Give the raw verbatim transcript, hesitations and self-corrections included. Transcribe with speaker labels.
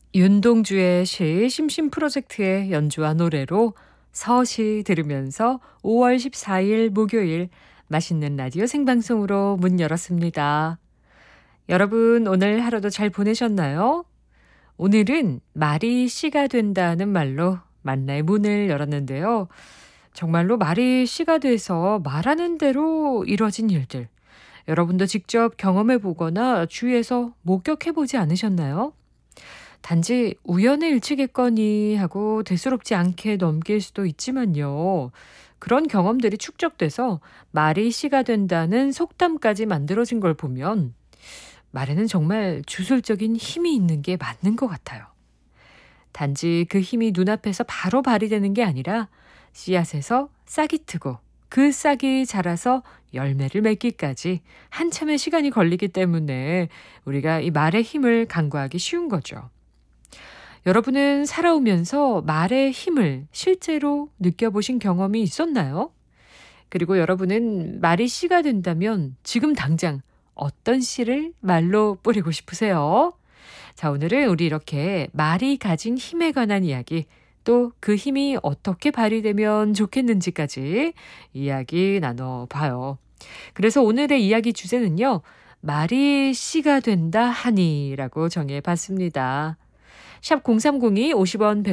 Speaker 1: 윤동주의 시 심심 프로젝트의 연주와 노래로 서시 들으면서 오월 십사일 목요일 맛있는 라디오 생방송으로 문 열었습니다. 여러분 오늘 하루도 잘 보내셨나요? 오늘은 말이 씨가 된다는 말로 만나의 문을 열었는데요. 정말로 말이 씨가 돼서 말하는 대로 이뤄진 일들. 여러분도 직접 경험해 보거나 주위에서 목격해 보지 않으셨나요? 단지 우연의 일치겠거니 하고 대수롭지 않게 넘길 수도 있지만요. 그런 경험들이 축적돼서 말이 씨가 된다는 속담까지 만들어진 걸 보면 말에는 정말 주술적인 힘이 있는 게 맞는 것 같아요. 단지 그 힘이 눈앞에서 바로 발휘되는 게 아니라 씨앗에서 싹이 트고 그 싹이 자라서 열매를 맺기까지 한참의 시간이 걸리기 때문에 우리가 이 말의 힘을 간과하기 쉬운 거죠. 여러분은 살아오면서 말의 힘을 실제로 느껴보신 경험이 있었나요? 그리고 여러분은 말이 씨가 된다면 지금 당장 어떤 씨를 말로 뿌리고 싶으세요? 자, 오늘은 우리 이렇게 말이 가진 힘에 관한 이야기, 또 그 힘이 어떻게 발휘되면 좋겠는지까지 이야기 나눠봐요. 그래서 오늘의 이야기 주제는요, 말이 씨가 된다 하니라고 정해봤습니다. 샵 공삼공이 오십 원